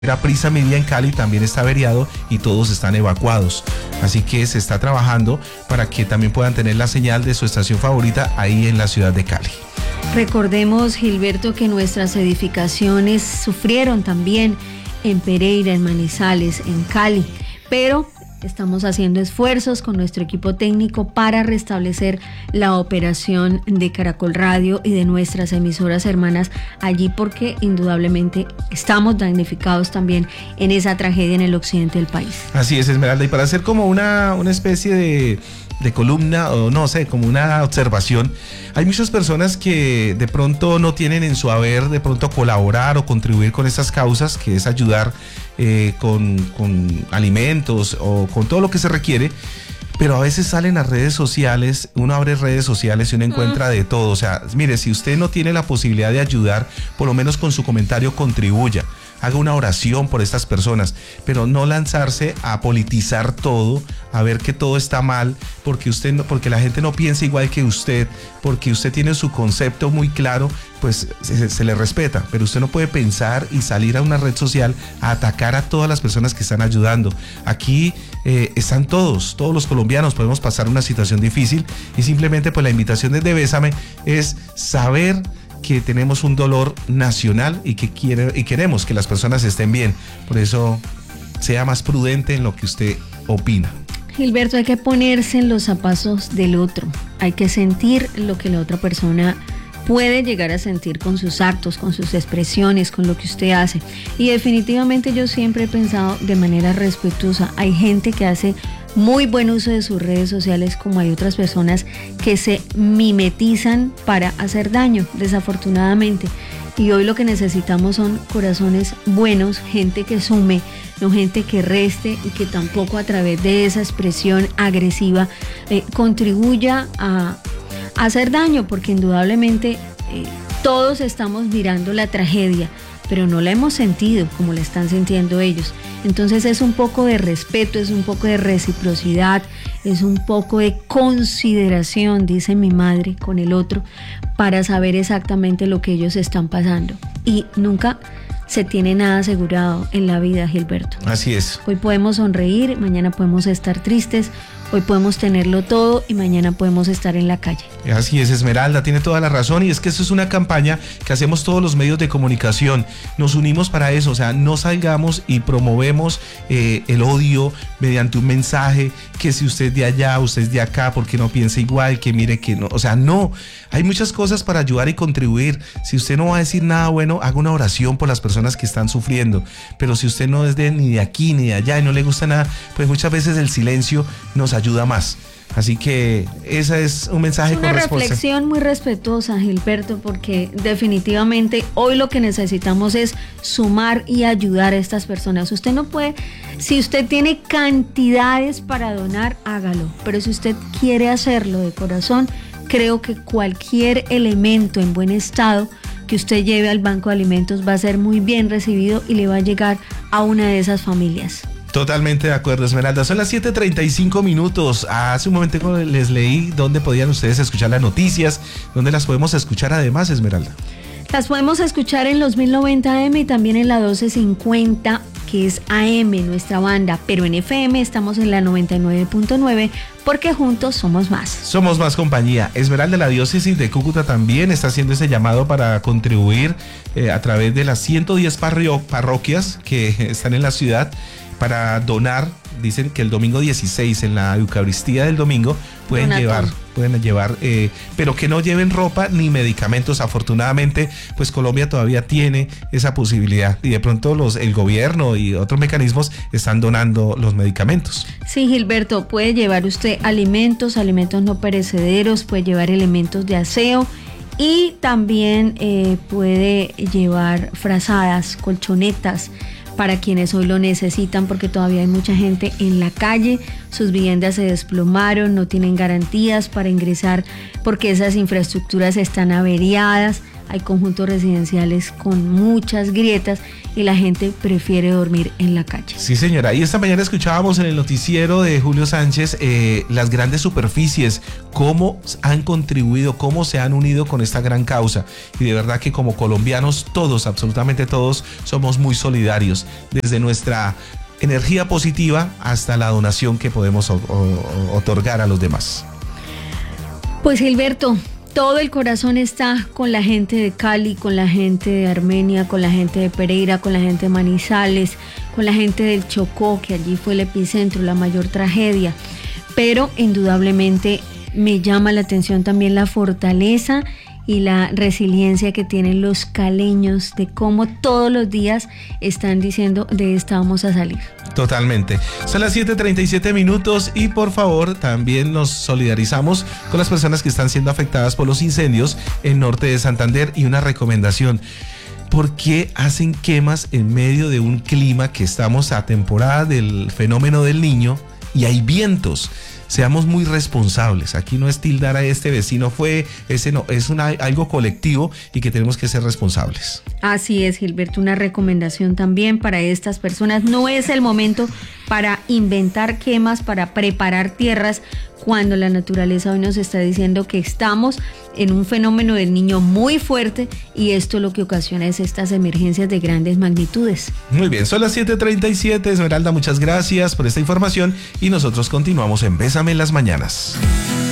Prisa Media en Cali también está averiado y todos están evacuados. Así que se está trabajando para que también puedan tener la señal de su estación favorita ahí en la ciudad de Cali. Recordemos, Gilberto, que nuestras edificaciones sufrieron también en Pereira, en Manizales, en Cali, pero estamos haciendo esfuerzos con nuestro equipo técnico para restablecer la operación de Caracol Radio y de nuestras emisoras hermanas allí, porque indudablemente estamos damnificados también en esa tragedia en el occidente del país. Así es, Esmeralda, y para hacer como una especie de columna, o no sé, como una observación, hay muchas personas que de pronto no tienen en su haber de pronto colaborar o contribuir con estas causas, que es ayudar con alimentos o con todo lo que se requiere, pero a veces salen a redes sociales, uno abre redes sociales y uno encuentra de todo. O sea, mire, si usted no tiene la posibilidad de ayudar, por lo menos con su comentario contribuya, haga una oración por estas personas, pero no lanzarse a politizar todo, a ver que todo está mal, porque la gente no piensa igual que usted, porque usted tiene su concepto muy claro, pues se le respeta, pero usted no puede pensar y salir a una red social a atacar a todas las personas que están ayudando. Aquí están todos los colombianos, podemos pasar una situación difícil y simplemente pues la invitación desde Bésame es saber que tenemos un dolor nacional y que queremos que las personas estén bien. Por eso, sea más prudente en lo que usted opina. Gilberto, hay que ponerse en los zapatos del otro. Hay que sentir lo que la otra persona puede llegar a sentir con sus actos, con sus expresiones, con lo que usted hace. Y definitivamente yo siempre he pensado de manera respetuosa. Hay gente que hace muy buen uso de sus redes sociales, como hay otras personas que se mimetizan para hacer daño, desafortunadamente. Y hoy lo que necesitamos son corazones buenos, gente que sume, no gente que reste, y que tampoco a través de esa expresión agresiva contribuya a hacer daño, porque indudablemente todos estamos mirando la tragedia, pero no la hemos sentido como la están sintiendo ellos. Entonces es un poco de respeto, es un poco de reciprocidad, es un poco de consideración, dice mi madre, con el otro, para saber exactamente lo que ellos están pasando. Y nunca se tiene nada asegurado en la vida, Gilberto. Así es. Hoy podemos sonreír, mañana podemos estar tristes, hoy podemos tenerlo todo y mañana podemos estar en la calle. Así es, Esmeralda, tiene toda la razón, y es que eso es una campaña que hacemos todos los medios de comunicación. Nos unimos para eso, o sea, no salgamos y promovemos el odio mediante un mensaje, que si usted es de allá, usted es de acá, porque no piensa igual, que mire que no, o sea, no. Hay muchas cosas para ayudar y contribuir. Si usted no va a decir nada bueno, haga una oración por las personas que están sufriendo. Pero si usted no es ni de aquí ni de allá y no le gusta nada, pues muchas veces el silencio nos ayuda más. Así que ese es un mensaje con responsabilidad. Una reflexión muy respetuosa, Gilberto, porque definitivamente hoy lo que necesitamos es sumar y ayudar a estas personas. Usted no puede, si usted tiene cantidades para donar, hágalo, pero si usted quiere hacerlo de corazón, creo que cualquier elemento en buen estado que usted lleve al banco de alimentos va a ser muy bien recibido y le va a llegar a una de esas familias. Totalmente de acuerdo, Esmeralda. Son las 7:35. Hace un momento les leí dónde podían ustedes escuchar las noticias, dónde las podemos escuchar además, Esmeralda. Las podemos escuchar en los 1090 AM y también en la 1250, que es AM, nuestra banda, pero en FM estamos en la 99.9, porque juntos somos más. Somos más compañía. Esmeralda, la diócesis de Cúcuta también está haciendo ese llamado para contribuir a través de las 110 parroquias que están en la ciudad, para donar. Dicen que el domingo 16, en la Eucaristía del domingo, pueden llevar, pero que no lleven ropa ni medicamentos. Afortunadamente, pues Colombia todavía tiene esa posibilidad, y de pronto el gobierno y otros mecanismos están donando los medicamentos. Sí, Gilberto, puede llevar usted alimentos no perecederos, puede llevar elementos de aseo, y también puede llevar frazadas, colchonetas, para quienes hoy lo necesitan, porque todavía hay mucha gente en la calle, sus viviendas se desplomaron, no tienen garantías para ingresar porque esas infraestructuras están averiadas. hay conjuntos residenciales con muchas grietas y la gente prefiere dormir en la calle. Sí, señora. Y esta mañana escuchábamos en el noticiero de Julio Sánchez las grandes superficies, cómo han contribuido, cómo se han unido con esta gran causa. Y de verdad que como colombianos todos, absolutamente todos, somos muy solidarios. Desde nuestra energía positiva hasta la donación que podemos otorgar a los demás. Pues Gilberto, todo el corazón está con la gente de Cali, con la gente de Armenia, con la gente de Pereira, con la gente de Manizales, con la gente del Chocó, que allí fue el epicentro, la mayor tragedia. Pero indudablemente me llama la atención también la fortaleza y la resiliencia que tienen los caleños, de cómo todos los días están diciendo de esta vamos a salir. Totalmente. Son las 7:37 y por favor también nos solidarizamos con las personas que están siendo afectadas por los incendios en norte de Santander. Y una recomendación: ¿por qué hacen quemas en medio de un clima que estamos a temporada del fenómeno del Niño y hay vientos? Seamos muy responsables. Aquí no es tildar a este vecino ese no, es algo colectivo y que tenemos que ser responsables. Así es, Gilberto, una recomendación también para estas personas. No es el momento para inventar quemas, para preparar tierras, cuando la naturaleza hoy nos está diciendo que estamos en un fenómeno del Niño muy fuerte y esto lo que ocasiona es estas emergencias de grandes magnitudes. Muy bien, son las 7:37. Esmeralda, muchas gracias por esta información y nosotros continuamos en Bésame en las mañanas.